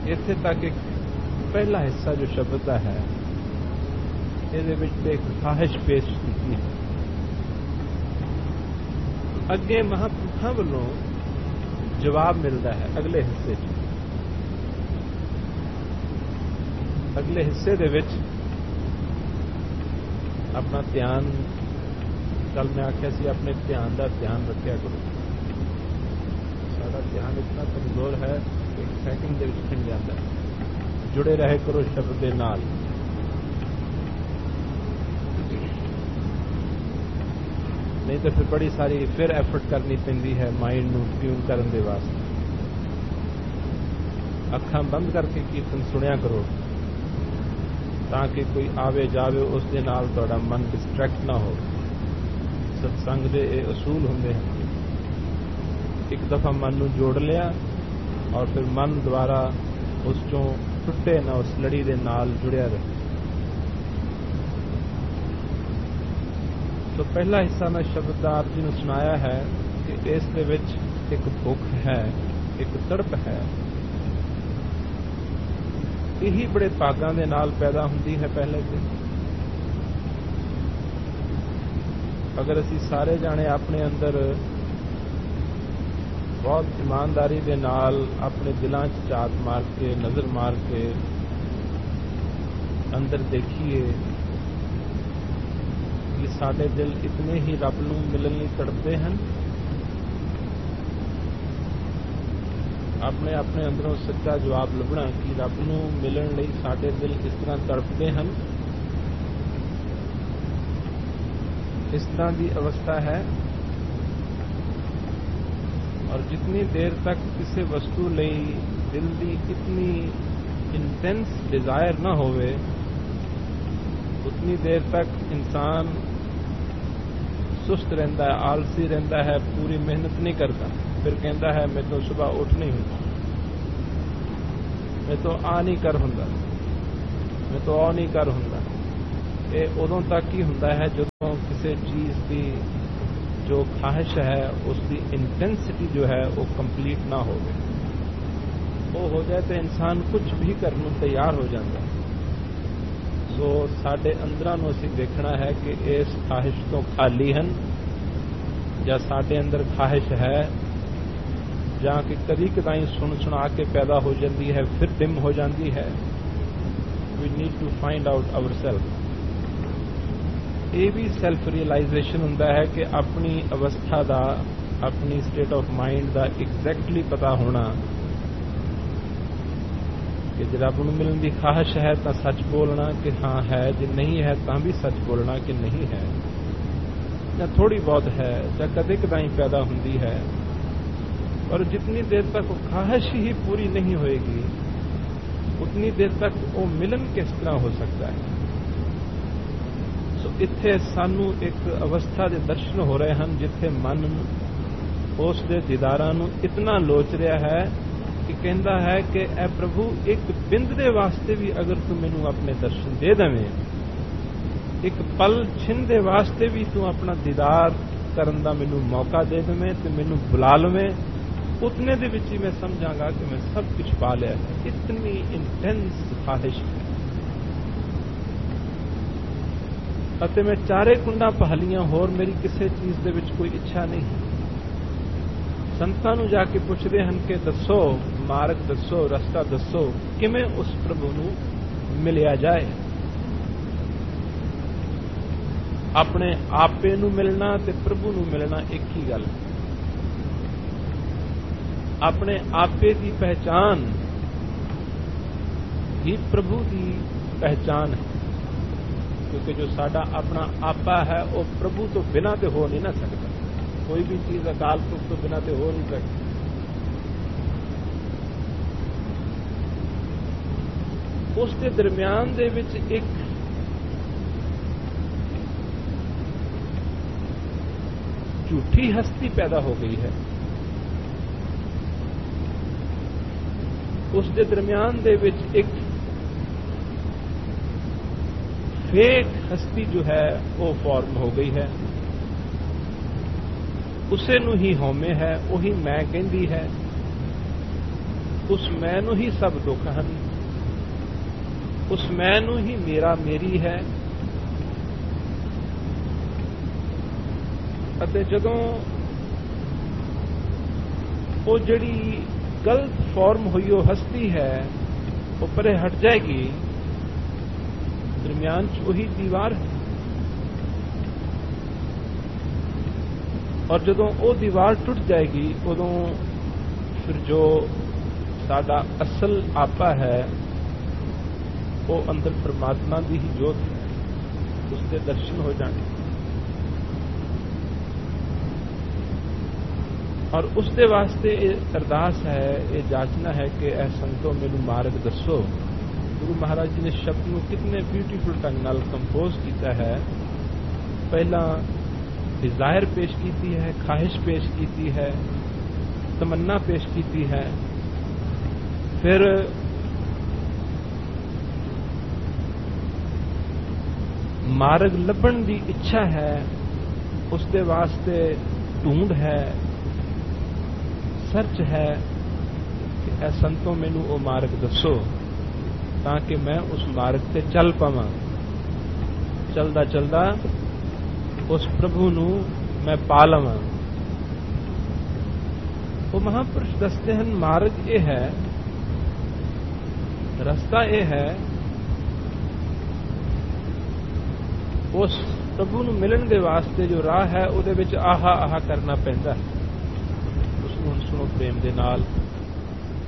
इत्थे तक एक पहला हिस्सा जो शब्द का है ये एक खाहिश पेश की है। अगे महापुरुषों वालों जवाब मिलता है अगले हिस्से अगले हिस्से दे विच अपना ध्यान, कल मैं आख्या सी अपने ध्यान का ध्यान रखा करो। साडा ध्यान इतना कमजोर है कि एक सैकंड दे विच खिंड जाता है। जुड़े रहे करो शब्द के नाल। नहीं तो फिर बड़ी सारी फिर एफर्ट करनी पैंदी है माइंड नूं ट्यून करने दे वास्ते। अखां बंद करके कीर्तन सुनिया करो ताकि कोई आवे जावे उस दे नाल तुहाडा मन डिस्ट्रैक्ट ना हो। सत्संग दे ये असूल हुंदे हैं। एक दफा मन नूं जोड़ लिया और फिर मन द्वारा उस चों टुटे ना, उस लड़ी दे नाल जुड़िया रहे। तो पहला हिस्सा मैं शब्द आप जी ने सुनाया है कि इस दे विच एक भुख है, एक तड़प है। यही बड़े भागां दे नाल पैदा हुंदी है पहले दिन। अगर असी सारे जाने अपने अंदर बहुत ईमानदारी दे नाल अपने दिलां च झात मार के, नजर मार के अंदर देखिए कि साडे दिल इतने ही रब नूं मिलण लई तड़पते हैं। अपने अपने अंदरों सच्चा जवाब लभना कि रब नूं मिलण लई साडे दिल इस तरह तड़पते हैं। इस तरह की अवस्था है। और जितनी देर तक किसी वस्तु लई दिल की इतनी इंटेंस डिजायर ना होवे उतनी देर तक इंसान सुस्त रहता है, आलसी रहता है, पूरी मेहनत नहीं करता। फिर कहता है मैं तो सुबह उठ नहीं होता, मैं तो आ नहीं कर हुंदा, मैं तो आ नहीं कर हुंदा। ये उदों तक ही हुंदा है जदों किसी चीज की जो ख्वाहिश है उसकी इंटेंसिटी जो है वो कंप्लीट ना हो गए। वो हो जाए तो इंसान कुछ भी करने को तैयार हो जाता है। सो साडे अंदरां नूं असीं देखना है कि इस ख्वाहिश तो खाली हैं या साडे अंदर ख्वाहिश है ਜਾਂ कि कदी कदाई सुन सुना के पैदा हो जाती है फिर डिम हो जाती है। We need to find out our self. ये भी सेल्फ रियलाइजेशन होंदा है कि अपनी अवस्था का, अपनी स्टेट ऑफ माइंड का एग्जैक्टली पता होना कि जो रब नूं मिलण की ख्वाहिश है तो सच बोलना कि हाँ है, जो नहीं है तो भी सच बोलना कि नहीं है, या थोड़ी बहुत है, या कदे कदाई पैदा होंदी है। और जितनी देर तक वो ख्वाहिश ही पूरी नहीं होएगी उतनी देर तक वो मिलन किस तरह हो सकता है। सो इत्थे सानू एक अवस्था के दर्शन हो रहे हैं जिथे मन उस दे दीदारां नूं इतना लोच रहा है कि कहता है कि ऐ प्रभु एक बिंद दे वास्ते भी अगर तू मैनू अपने दर्शन दे देवें, एक पल छिन दे वास्ते भी तू अपना दीदार करन दा मैनू मौका दे देवें तो मैनू बुला लवें, उतने दे विच ही मैं समझांगा कि मैं सब कुछ पा लिया है। इतनी इंटेंस ख्वाहिश है। अते मैं चारे कुंडा पहलियां होर मेरी किसी चीज दे विच कोई इच्छा नहीं। संतां नूं जाके पुछदे हन कि दसो मार्ग दसो, रस्ता दसो, किवें उस प्रभु नूं मिलिया जाए। अपने आपे नूं मिलना ते प्रभु नूं मिलना एक ही गल है। अपने आपे की पहचान ही प्रभु की पहचान है, क्योंकि जो साडा अपना आपा है वो प्रभु तो बिना ते हो नहीं ना सकता। कोई भी चीज अकाल पुरख तो बिना ते हो नहीं सकती। उसके दरम्यान दे विच एक झूठी हस्ती पैदा हो गई है। उसके दरम्यान दे विच एक फेक हस्ती जो है वो फॉर्म हो गई है। उसे नूं ही हौमे है, वही मैं कहंदी है। ਉਸ ਮੈਂ ਨੂੰ ਹੀ ਸਭ ਦੁੱਖ ਹਨ, ਉਸ ਮੈਂ ਨੂੰ ਹੀ ਮੇਰਾ ਮੇਰੀ ਹੈ। ਅਤੇ ਜਦੋਂ ਉਹ ਜਿਹੜੀ ਗਲਤ ਫਾਰਮ ਹੋਈ ਉਹ ਹਸਤੀ ਹੈ ਉਹ ਪਰੇ ਹਟ ਜਾਏਗੀ, ਦਰਮਿਆਨ 'ਚ ਉਹੀ ਦੀਵਾਰ ਹੈ। ਔਰ ਜਦੋਂ ਉਹ ਦੀਵਾਰ ਟੁੱਟ ਜਾਏਗੀ ਉਦੋਂ ਫਿਰ ਜੋ ਸਾਡਾ ਅਸਲ ਆਪਾ ਹੈ ਉਹ ਅੰਦਰ ਪਰਮਾਤਮਾ ਦੀ ਹੀ ਜੋਤ ਹੈ, ਉਸ ਦੇ ਦਰਸ਼ਨ ਹੋ ਜਾਣਗੇ। ਔਰ ਉਸ ਦੇ ਵਾਸਤੇ ਇਹ ਅਰਦਾਸ ਹੈ, ਇਹ ਜਾਚਨਾ ਹੈ ਕਿ ਐ ਸੰਤੋ ਮੈਨੂੰ ਮਾਰਗ ਦੱਸੋ। ਗੁਰੂ ਮਹਾਰਾਜ ਜੀ ਨੇ ਸ਼ਬਦ ਨੂੰ ਕਿਤਨੇ ਬਿਊਟੀਫੁਲ ਢੰਗ ਨਾਲ ਕੰਪੋਜ਼ ਕੀਤਾ ਹੈ। ਪਹਿਲਾਂ डिजायर पेश की है, ख्वाहिश पेश की है, तमन्ना पेश की है, फिर मार्ग लभण की इच्छा है, उसके वास्ते ढूंढ है, सर्च है कि ऐ संतों मैनू वो मार्ग दसो ताकि मैं उस मार्ग से चल पावां। चलदा चलदा उस प्रभु नू मैं पा लवां। वो महापुरुष दसते हैं मार्ग ये है, रास्ता ये है, उस प्रभु नू मिलन दे वास्ते जो राह है उहदे विच आहा आहा करना पैंदा है। उसनू सुनो प्रेम दे नाल।